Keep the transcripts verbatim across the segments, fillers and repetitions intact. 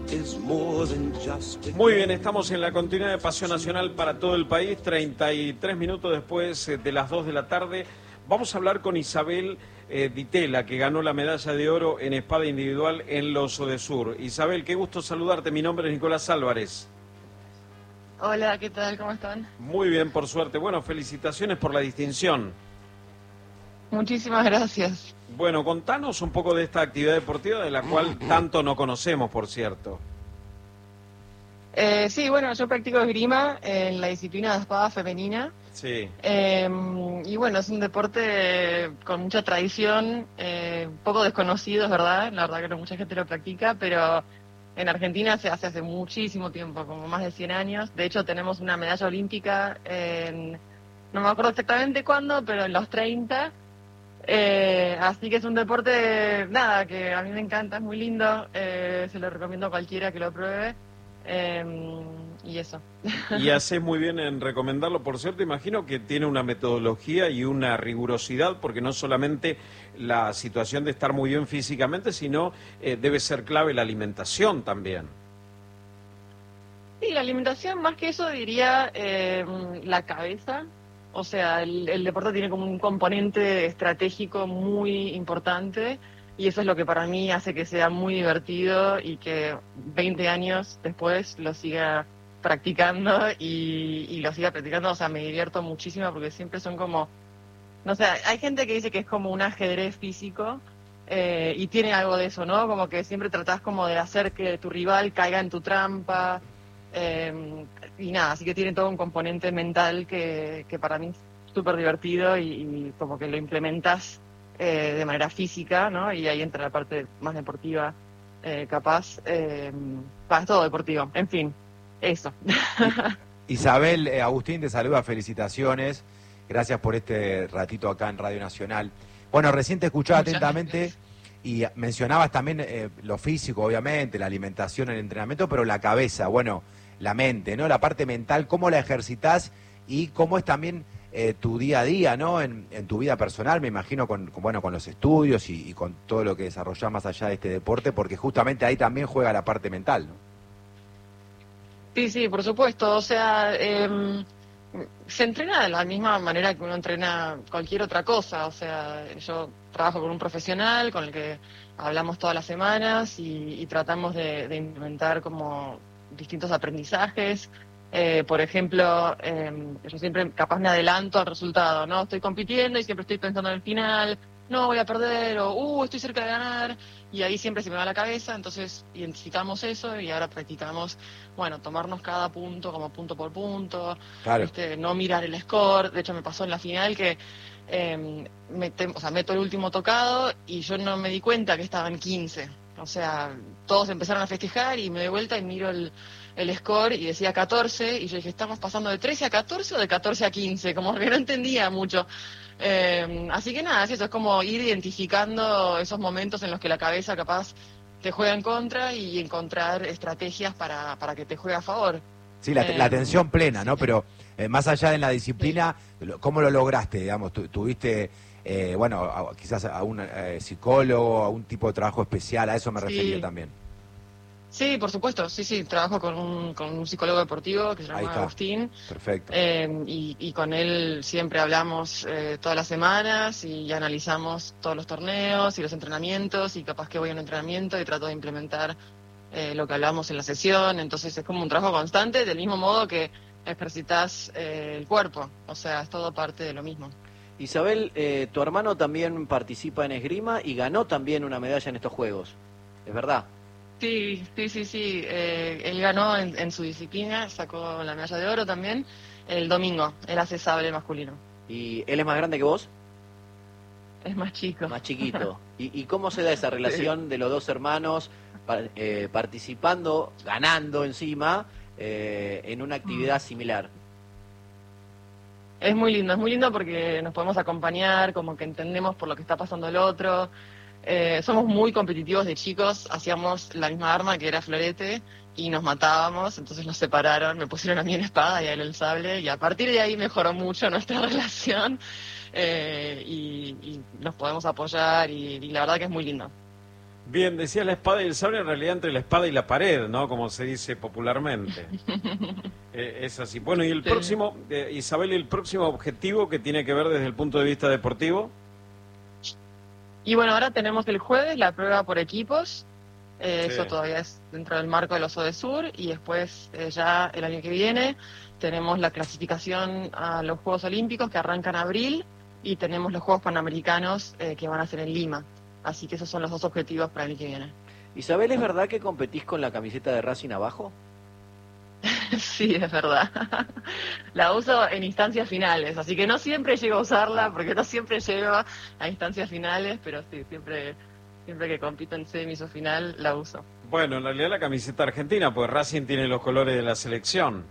Muy bien, estamos en la continuidad de Pasión Nacional para todo el país, treinta y tres minutos después de las dos de la tarde. Vamos a hablar con Isabel eh, Ditela, que ganó la medalla de oro en espada individual en los Odesur. Isabel, qué gusto saludarte, mi nombre es Nicolás Álvarez. Hola, ¿qué tal? ¿Cómo están? Muy bien, por suerte. Bueno, felicitaciones por la distinción. Muchísimas gracias. Bueno, contanos un poco de esta actividad deportiva de la cual tanto no conocemos, por cierto. Eh, sí, bueno, yo practico esgrima en la disciplina de espada femenina. Sí. Eh, y bueno, es un deporte con mucha tradición, eh, un poco desconocido, es verdad, la verdad que no mucha gente lo practica, pero en Argentina se hace hace muchísimo tiempo, como más de cien años. De hecho, tenemos una medalla olímpica en, no me acuerdo exactamente cuándo, pero en los treinta. Eh, así que es un deporte, nada, que a mí me encanta, es muy lindo, eh, se lo recomiendo a cualquiera que lo pruebe. Eh, y eso. Y haces muy bien en recomendarlo, por cierto, imagino que tiene una metodología y una rigurosidad, porque no solamente la situación de estar muy bien físicamente, sino eh, debe ser clave la alimentación también. Sí, la alimentación, más que eso, diría eh, la cabeza. O sea, el, el deporte tiene como un componente estratégico muy importante. Y eso es lo que para mí hace que sea muy divertido y que veinte años después lo siga practicando y, y lo siga practicando. O sea, me divierto muchísimo porque siempre son como, no sé, hay gente que dice que es como un ajedrez físico eh, y tiene algo de eso, ¿no? Como que siempre tratás como de hacer que tu rival caiga en tu trampa eh, y nada, así que tiene todo un componente mental que, que para mí es súper divertido y, y como que lo implementas Eh, de manera física, ¿no? Y ahí entra la parte más deportiva, eh, capaz, eh, para todo deportivo, en fin, eso. Isabel, eh, Agustín te saluda, felicitaciones, gracias por este ratito acá en Radio Nacional. Bueno, recién te escuchaba Muchas atentamente gracias. y mencionabas también eh, lo físico, obviamente, la alimentación, el entrenamiento, pero la cabeza, bueno, la mente, ¿no? La parte mental, cómo la ejercitas y cómo es también Eh, tu día a día, ¿no? En, en tu vida personal, me imagino, con, con bueno, con los estudios y, y con todo lo que desarrollás más allá de este deporte, porque justamente ahí también juega la parte mental, ¿no? Sí, sí, por supuesto, o sea, eh, se entrena de la misma manera que uno entrena cualquier otra cosa, o sea, yo trabajo con un profesional con el que hablamos todas las semanas y, y tratamos de, de implementar como distintos aprendizajes. Eh, por ejemplo, eh, yo siempre capaz me adelanto al resultado, ¿no? Estoy compitiendo y siempre estoy pensando en el final, no voy a perder, o uh, estoy cerca de ganar, y ahí siempre se me va la cabeza, entonces identificamos eso y ahora practicamos, bueno, tomarnos cada punto como punto por punto, Claro. ¿viste? No mirar el score. De hecho me pasó en la final que eh, mete, o sea, meto el último tocado y yo no me di cuenta que estaba en quince. O sea, todos empezaron a festejar y me doy vuelta y miro el, el score y decía catorce y yo dije, ¿estamos pasando de trece a catorce o de catorce a quince? Como que no entendía mucho. Eh, así que nada, es eso, es como ir identificando esos momentos en los que la cabeza capaz te juega en contra y encontrar estrategias para, para que te juegue a favor. Sí, la, Eh, la atención plena, ¿no? sí. Pero eh, más allá de la disciplina, ¿cómo lo lograste, digamos? Tu- ¿Tuviste, eh, bueno, a- quizás a un eh, psicólogo, a un tipo de trabajo especial? A eso me refería Sí. también. Sí, por supuesto, sí, sí, trabajo con un, con un psicólogo deportivo que se Ahí llama está. Agustín, Perfecto. eh, y, y con él siempre hablamos eh, todas las semanas y analizamos todos los torneos y los entrenamientos y capaz que voy a un entrenamiento y trato de implementar eh, lo que hablamos en la sesión, entonces es como un trabajo constante, del mismo modo que ejercitas eh, el cuerpo, o sea, es todo parte de lo mismo. Isabel, eh, tu hermano también participa en esgrima y ganó también una medalla en estos Juegos, ¿es verdad? Sí, sí, sí, sí. Eh, él ganó en, en su disciplina, sacó la medalla de oro también el domingo. Él hace sable masculino. ¿Y él es más grande que vos? Es más chico. Más chiquito. ¿Y, y cómo se da esa relación de los dos hermanos pa- eh, participando, ganando encima, eh, en una actividad similar? Es muy lindo, es muy lindo porque nos podemos acompañar, como que entendemos por lo que está pasando el otro. Eh, somos muy competitivos de chicos, hacíamos la misma arma que era florete y nos matábamos, entonces nos separaron, me pusieron a mí en espada y a él el sable y a partir de ahí mejoró mucho nuestra relación eh, y, y nos podemos apoyar y, y la verdad que es muy lindo. Bien, decía la espada y el sable, en realidad entre la espada y la pared, ¿no? Como se dice popularmente. eh, es así. Bueno, y el sí. próximo, eh, Isabel, el próximo objetivo que tiene que ver desde el punto de vista deportivo. Y bueno, ahora tenemos el jueves la prueba por equipos. Eh, sí. Eso todavía es dentro del marco del OSODESUR. Y después, eh, ya el año que viene, tenemos la clasificación a los Juegos Olímpicos que arrancan en abril. Y tenemos los Juegos Panamericanos eh, que van a ser en Lima. Así que esos son los dos objetivos para el año que viene. Isabel, ¿es verdad que competís con la camiseta de Racing abajo? Sí, es verdad. La uso en instancias finales, así que no siempre llego a usarla, porque no siempre llego a instancias finales, pero sí, siempre siempre que compito en semis o final, la uso. Bueno, en realidad la camiseta argentina, pues Racing tiene los colores de la selección.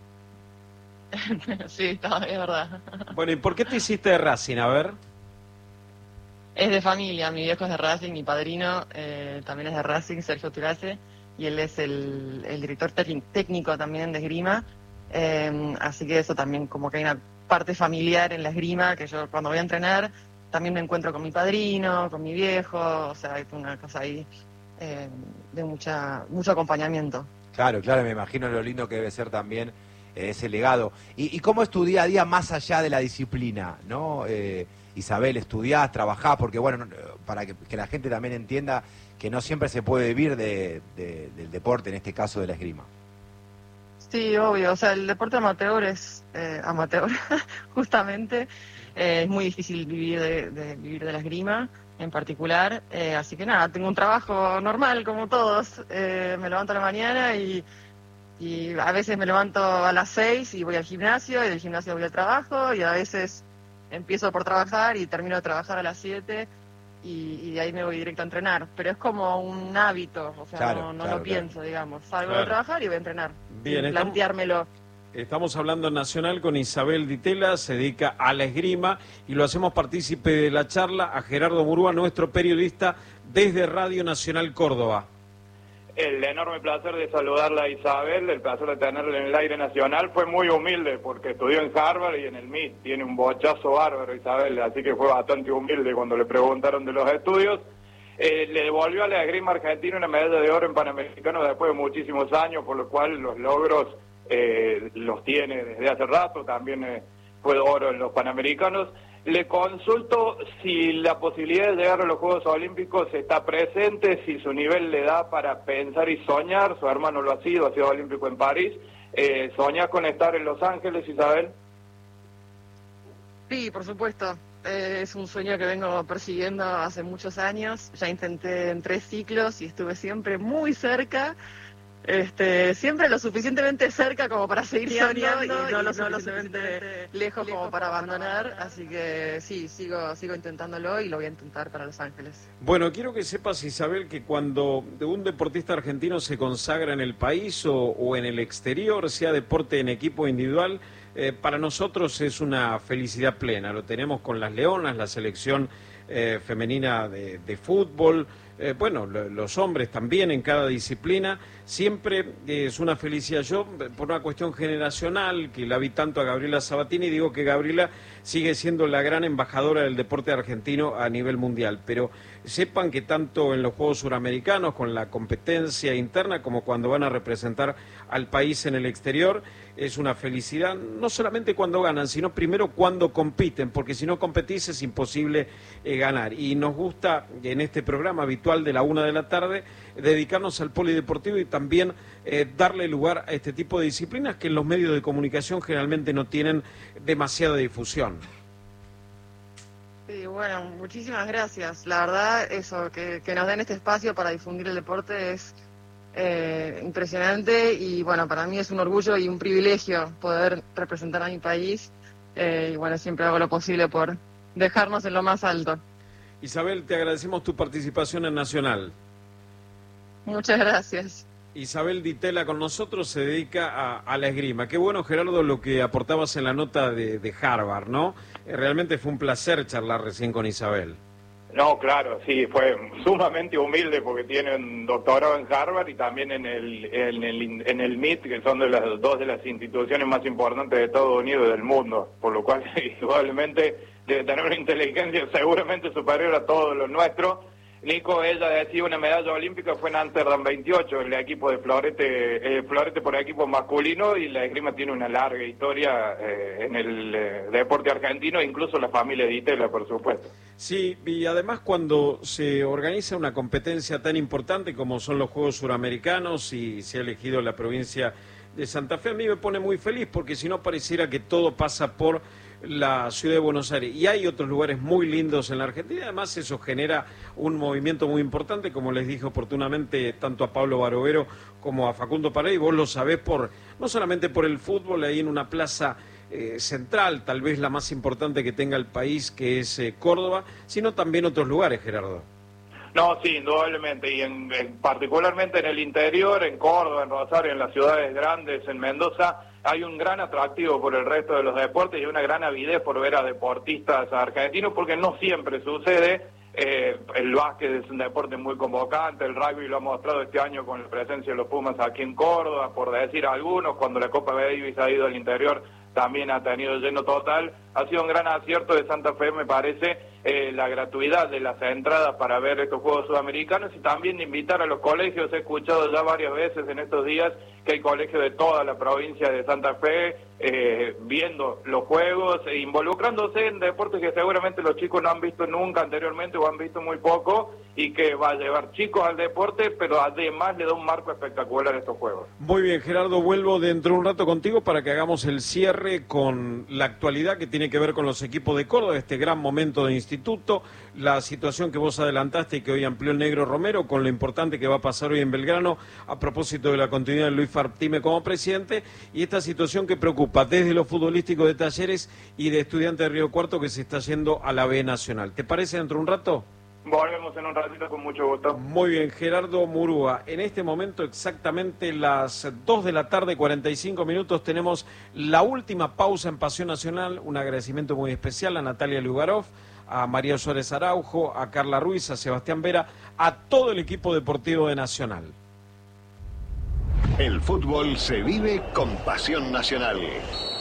Sí, no, es verdad. Bueno, ¿y por qué te hiciste de Racing? A ver. Es de familia, mi viejo es de Racing, mi padrino eh, también es de Racing, Sergio Turace, y él es el, el director técnico también de esgrima, eh, así que eso también como que hay una parte familiar en la esgrima, que yo cuando voy a entrenar también me encuentro con mi padrino, con mi viejo, o sea, hay una cosa ahí eh, de mucha mucho acompañamiento. Claro, claro, me imagino lo lindo que debe ser también eh, ese legado. ¿Y, ¿Y cómo es tu día a día más allá de la disciplina, no? Eh, Isabel, estudiás, trabajás, porque bueno, para que, que la gente también entienda que no siempre se puede vivir de, de, del deporte, en este caso de la esgrima. Sí, obvio, o sea, el deporte amateur es eh, amateur, justamente, eh, es muy difícil vivir de, de vivir de la esgrima en particular, eh, así que nada, tengo un trabajo normal como todos, eh, me levanto a la mañana y, y a veces me levanto a las seis y voy al gimnasio, y del gimnasio voy al trabajo, y a veces empiezo por trabajar y termino de trabajar a las siete y, y de ahí me voy directo a entrenar. Pero es como un hábito, o sea, claro, no, no claro, lo pienso, claro. digamos. Salgo claro. de trabajar y voy a entrenar. Bien, y planteármelo. Estamos, estamos hablando en Nacional con Isabel Ditela, se dedica a la esgrima y lo hacemos partícipe de la charla a Gerardo Murúa, nuestro periodista desde Radio Nacional Córdoba. El enorme placer de saludarla a Isabel, el placer de tenerla en el aire nacional. Fue muy humilde porque estudió en Harvard y en el M I T. Tiene un bochazo bárbaro, Isabel, así que fue bastante humilde cuando le preguntaron de los estudios. Eh, le devolvió a la esgrima argentina una medalla de oro en Panamericanos después de muchísimos años, por lo cual los logros eh, los tiene desde hace rato. También eh, fue oro en los Panamericanos. Le consulto si la posibilidad de llegar a los Juegos Olímpicos está presente, si su nivel le da para pensar y soñar. Su hermano lo ha sido, ha sido olímpico en París. Eh, ¿Soñás con estar en Los Ángeles, Isabel? Sí, por supuesto. Eh, es un sueño que vengo persiguiendo hace muchos años. Ya intenté en tres ciclos y estuve siempre muy cerca. Este, siempre lo suficientemente cerca como para seguir soñando y no, y no lo suficientemente, suficientemente lejos como para abandonar, así que sí, sigo sigo intentándolo y lo voy a intentar para Los Ángeles. Bueno, quiero que sepas, Isabel, que cuando un deportista argentino se consagra en el país o, o en el exterior, sea deporte en equipo o individual, eh, para nosotros es una felicidad plena. Lo tenemos con las Leonas, la selección eh, femenina de, de fútbol. Eh, bueno, lo, los hombres también en cada disciplina, siempre eh, es una felicidad. Yo, por una cuestión generacional, que la vi tanto a Gabriela Sabatini, digo que Gabriela sigue siendo la gran embajadora del deporte argentino a nivel mundial, pero sepan que tanto en los Juegos Suramericanos, con la competencia interna, como cuando van a representar al país en el exterior, es una felicidad, no solamente cuando ganan, sino primero cuando compiten, porque si no competís es imposible eh, ganar. Y nos gusta, en este programa habitual de la una de la tarde, dedicarnos al polideportivo y también eh, darle lugar a este tipo de disciplinas que en los medios de comunicación generalmente no tienen demasiada difusión. Sí, bueno, muchísimas gracias. La verdad, eso, que, que nos den este espacio para difundir el deporte es eh, impresionante y bueno, para mí es un orgullo y un privilegio poder representar a mi país eh, y bueno, siempre hago lo posible por dejarnos en lo más alto. Isabel, te agradecemos tu participación en Nacional. Muchas gracias. Isabel Ditela con nosotros, se dedica a, a la esgrima. Qué bueno, Gerardo, lo que aportabas en la nota de, de Harvard, ¿no? Eh, realmente fue un placer charlar recién con Isabel. No, claro, sí, fue sumamente humilde porque tiene un doctorado en Harvard y también en el, en el, en el M I T, que son de las dos de las instituciones más importantes de Estados Unidos y del mundo, por lo cual probablemente debe tener una inteligencia seguramente superior a todo lo nuestro. Nico, ella decía una medalla olímpica fue en Amsterdam veintiocho, el equipo de Florete, eh, Florete por equipo masculino, y la esgrima tiene una larga historia eh, en el eh, deporte argentino, incluso la familia de Ditela, por supuesto. Sí, y además cuando se organiza una competencia tan importante como son los Juegos Suramericanos y se ha elegido la provincia de Santa Fe, a mí me pone muy feliz porque si no pareciera que todo pasa por la ciudad de Buenos Aires, y hay otros lugares muy lindos en la Argentina. Además eso genera un movimiento muy importante, como les dije oportunamente tanto a Pablo Barovero como a Facundo Paredes. Vos lo sabés por no solamente por el fútbol, ahí en una plaza eh, central, tal vez la más importante que tenga el país, que es eh, Córdoba, sino también otros lugares, Gerardo. No, sí, indudablemente, y en, en, particularmente en el interior, en Córdoba, en Rosario, en las ciudades grandes, en Mendoza, hay un gran atractivo por el resto de los deportes y una gran avidez por ver a deportistas argentinos, porque no siempre sucede. Eh, el básquet es un deporte muy convocante, el rugby lo ha mostrado este año con la presencia de los Pumas aquí en Córdoba, por decir algunos, cuando la Copa Davis ha ido al interior también ha tenido lleno total. Ha sido un gran acierto de Santa Fe, me parece, eh, la gratuidad de las entradas para ver estos Juegos Sudamericanos, y también invitar a los colegios. He escuchado ya varias veces en estos días que hay colegios de toda la provincia de Santa Fe eh, viendo los Juegos e involucrándose en deportes que seguramente los chicos no han visto nunca anteriormente o han visto muy poco, y que va a llevar chicos al deporte, pero además le da un marco espectacular a estos Juegos. Muy bien, Gerardo, vuelvo dentro de un rato contigo para que hagamos el cierre con la actualidad que tiene que ver con los equipos de Córdoba, este gran momento de instituto, la situación que vos adelantaste y que hoy amplió el Negro Romero, con lo importante que va a pasar hoy en Belgrano a propósito de la continuidad de Luis Fartime como presidente, y esta situación que preocupa desde lo futbolístico de Talleres y de Estudiantes de Río Cuarto, que se está yendo a la B Nacional. ¿Te parece dentro de un rato? Volvemos en un ratito con mucho gusto. Muy bien, Gerardo Murúa. En este momento, exactamente las dos de la tarde, cuarenta y cinco minutos, tenemos la última pausa en Pasión Nacional. Un agradecimiento muy especial a Natalia Lugarov, a María Suárez Araujo, a Carla Ruiz, a Sebastián Vera, a todo el equipo deportivo de Nacional. El fútbol se vive con Pasión Nacional.